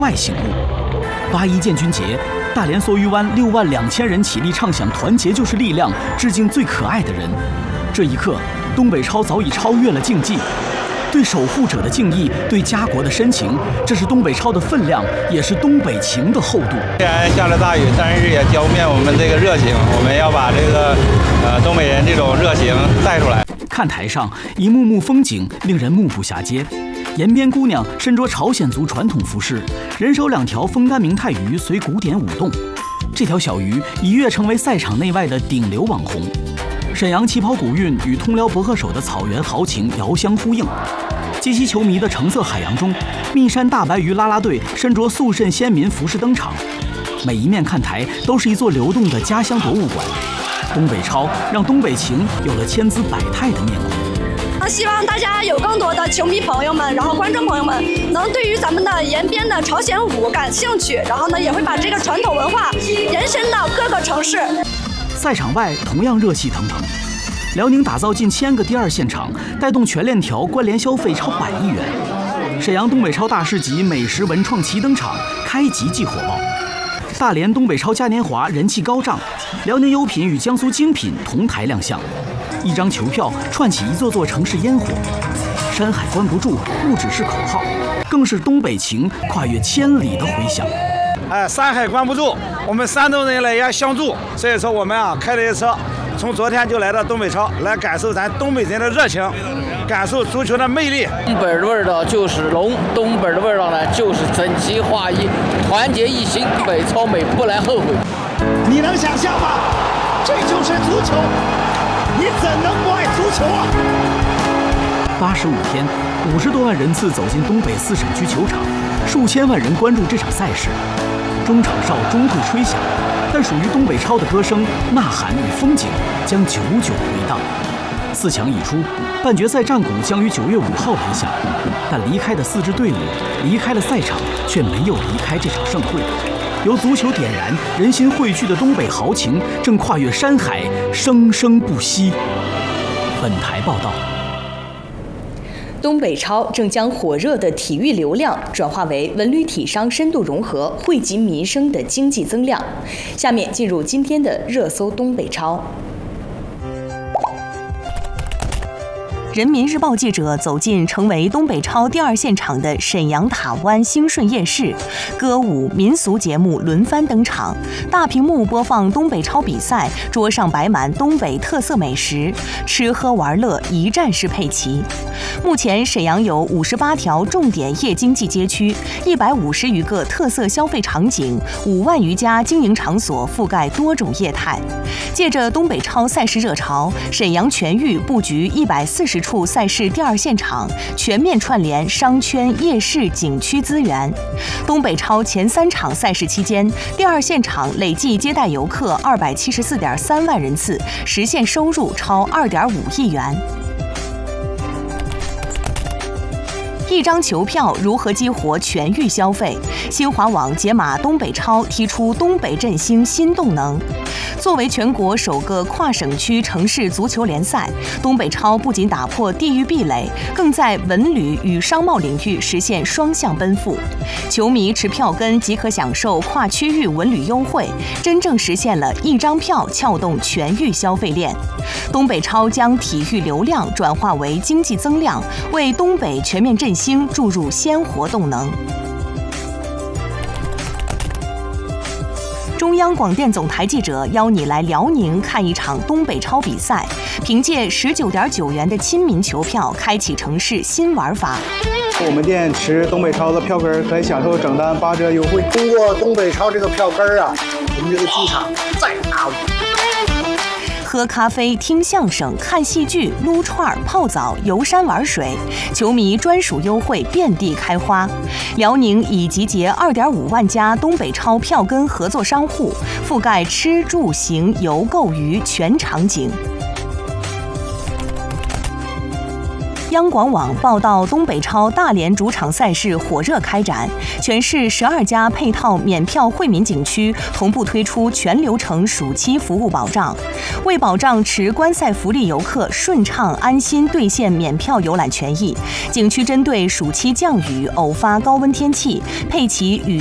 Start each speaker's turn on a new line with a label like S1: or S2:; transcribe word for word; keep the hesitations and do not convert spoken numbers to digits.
S1: 外醒悟。八一建军节，大连梭鱼湾六万两千人起立唱响“团结就是力量”，致敬最可爱的人。这一刻，东北超早已超越了竞技。对守护者的敬意，对家国的深情，这是东北超的分量，也是东北情的厚度。
S2: 虽然下了大雨，但是也浇不灭我们这个热情。我们要把这个呃东北人这种热情带出来。
S1: 看台上一幕幕风景，令人目不暇接。沿边姑娘身着朝鲜族传统服饰，人手两条风干明太鱼，随鼓点舞动。这条小鱼一跃成为赛场内外的顶流网红。沈阳旗袍古韵与通辽博鹤手的草原豪情遥相呼应。杰西球迷的橙色海洋中，密山大白鱼啦啦队身着肃慎先民服饰登场。每一面看台都是一座流动的家乡博物馆。东北超让东北情有了千姿百态的面孔。
S3: 希望大家有更多的球迷朋友们，然后观众朋友们，能对于咱们的延边的朝鲜舞感兴趣，然后呢，也会把这个传统文化延伸到各个城市。
S1: 赛场外同样热气腾腾，辽宁打造近千个第二现场，带动全链条关联消费超百亿元。沈阳东北超大市集美食文创齐登场，开集即火爆。大连东北超嘉年华人气高涨，辽宁优品与江苏精品同台亮相。一张球票串起一座座城市烟火，山海关不住不只是口号，更是东北情跨越千里的回响。
S4: 哎，山海关不住，我们山东人来也相助，所以说我们啊开了一车，从昨天就来到东北超，来感受咱东北人的热情，感受足球的魅力。
S5: 东北的味道就是龙，东北的味道呢就是整齐划一，团结一心，北超美不来后悔。
S6: 你能想象吗？这就是足球，你怎能不爱足球啊？
S1: 八十五天，五十多万人次走进东北四省区球场，数千万人关注这场赛事。中场哨终会吹响，但属于东北超的歌声、呐喊与风景将久久回荡。四强已出，半决赛战鼓将于九月五号来响，但离开的四支队伍，离开了赛场，却没有离开这场盛会。由足球点燃、人心汇聚的东北豪情，正跨越山海，生生不息。本台报道。
S7: 东北超正将火热的体育流量转化为文旅体商深度融合、惠及民生的经济增量。下面进入今天的热搜东北超。人民日报记者走进成为东北超第二现场的沈阳塔湾兴顺夜市，歌舞民俗节目轮番登场，大屏幕播放东北超比赛，桌上摆满东北特色美食，吃喝玩乐一站式配齐。目前沈阳有五十八条重点夜经济街区，一百五十余个特色消费场景，五万余家经营场所，覆盖多种业态。借着东北超赛事热潮，沈阳全域布局一百四十处赛事第二现场，全面串联商圈、夜市、景区资源。东北超前三场赛事期间，第二现场累计接待游客二百七十四点三万人次，实现收入超二点五亿元。一张球票如何激活全域消费？新华网解码东北超，提出东北振兴新动能。作为全国首个跨省区城市足球联赛，东北超不仅打破地域壁垒，更在文旅与商贸领域实现双向奔赴。球迷持票根即可享受跨区域文旅优惠，真正实现了一张票撬动全域消费链。东北超将体育流量转化为经济增量，为东北全面振兴注入鲜活动能。中央广电总台记者邀你来辽宁看一场东北超比赛，凭借十九点九元的亲民球票，开启城市新玩法。
S8: 我们店持东北超的票根可以享受整单八折优惠。
S6: 通过东北超这个票根啊，我们这个机场再打五。
S7: 喝咖啡、听相声、看戏剧、撸串、泡澡、游山玩水，球迷专属优惠遍地开花。辽宁已集结二点五万家东北超票根合作商户，覆盖吃住行游购娱全场景。 央广网报道，东北超大连主场赛事火热开展，全市十二家配套免票惠民景区同步推出全流程暑期服务保障。为保障持观赛福利游客顺畅安心兑现免票游览权益，景区针对暑期降雨、偶发高温天气，配齐雨